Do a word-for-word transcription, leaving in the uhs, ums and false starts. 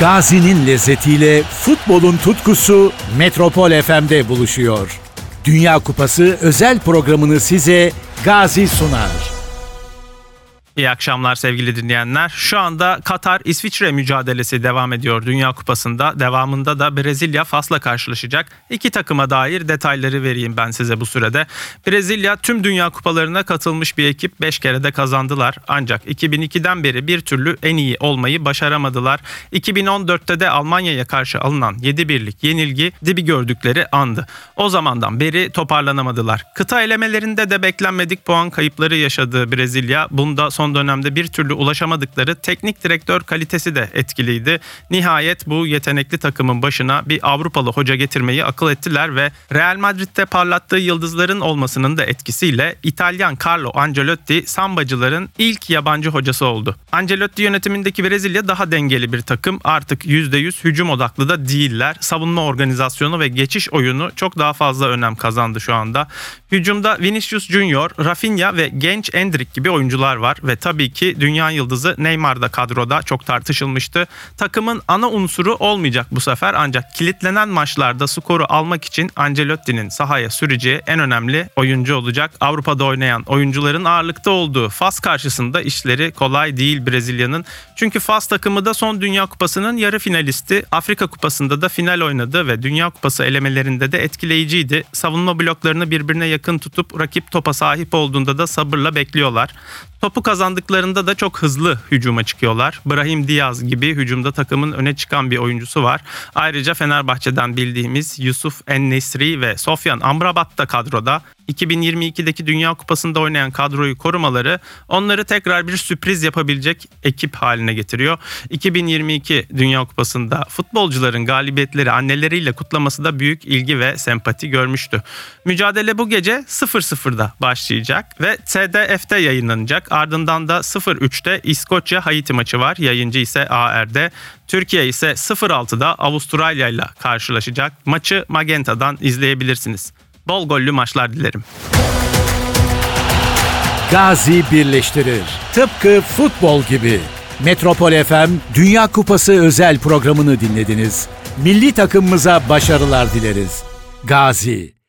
Gazi'nin lezzetiyle futbolun tutkusu Metropol F M'de buluşuyor. Dünya Kupası özel programını size Gazi sunar. İyi akşamlar sevgili dinleyenler. Şu anda Katar-İsviçre mücadelesi devam ediyor Dünya Kupası'nda. Devamında da Brezilya Fas'la karşılaşacak. İki takıma dair detayları vereyim ben size bu sürede. Brezilya tüm Dünya Kupalarına katılmış bir ekip. beş kere de kazandılar. Ancak iki bin ikiden beri bir türlü en iyi olmayı başaramadılar. iki bin on dörtte de Almanya'ya karşı alınan yedi birlik yenilgi dibi gördükleri andı. O zamandan beri toparlanamadılar. Kıta elemelerinde de beklenmedik puan kayıpları yaşadı Brezilya. Bunda son Son dönemde bir türlü ulaşamadıkları teknik direktör kalitesi de etkiliydi. Nihayet bu yetenekli takımın başına bir Avrupalı hoca getirmeyi akıl ettiler ve Real Madrid'de parlattığı yıldızların olmasının da etkisiyle İtalyan Carlo Ancelotti sambacıların ilk yabancı hocası oldu. Ancelotti yönetimindeki Brezilya daha dengeli bir takım. Artık yüzde yüz hücum odaklı da değiller. Savunma organizasyonu ve geçiş oyunu çok daha fazla önem kazandı şu anda. Hücumda Vinicius Junior, Rafinha ve genç Endrick gibi oyuncular var ve tabii ki dünya yıldızı Neymar da kadroda, çok tartışılmıştı. Takımın ana unsuru olmayacak bu sefer, ancak kilitlenen maçlarda skoru almak için Ancelotti'nin sahaya süreceği en önemli oyuncu olacak. Avrupa'da oynayan oyuncuların ağırlıkta olduğu Fas karşısında işleri kolay değil Brezilya'nın. Çünkü Fas takımı da son Dünya Kupası'nın yarı finalisti. Afrika Kupası'nda da final oynadı ve Dünya Kupası elemelerinde de etkileyiciydi. Savunma bloklarını birbirine yakın tutup rakip topa sahip olduğunda da sabırla bekliyorlar. Topu kazandıklarında da çok hızlı hücuma çıkıyorlar. Brahim Diaz gibi hücumda takımın öne çıkan bir oyuncusu var. Ayrıca Fenerbahçe'den bildiğimiz Yusuf En-Nesyri ve Sofyan Amrabat da kadroda. iki bin yirmi ikideki Dünya Kupası'nda oynayan kadroyu korumaları onları tekrar bir sürpriz yapabilecek ekip haline getiriyor. iki bin yirmi iki Dünya Kupası'nda futbolcuların galibiyetleri anneleriyle kutlaması da büyük ilgi ve sempati görmüştü. Mücadele bu gece sıfır sıfırda başlayacak ve T D F'de yayınlanacak. Ardından da sıfır üçte İskoçya-Haiti maçı var. Yayıncı ise A R'de. Türkiye ise sıfır altıda Avustralya ile karşılaşacak. Maçı Magenta'dan izleyebilirsiniz. Bol gollü maçlar dilerim. Gazi birleştirir. Tıpkı futbol gibi. Metropol F M Dünya Kupası özel programını dinlediniz. Milli takımımıza başarılar dileriz. Gazi.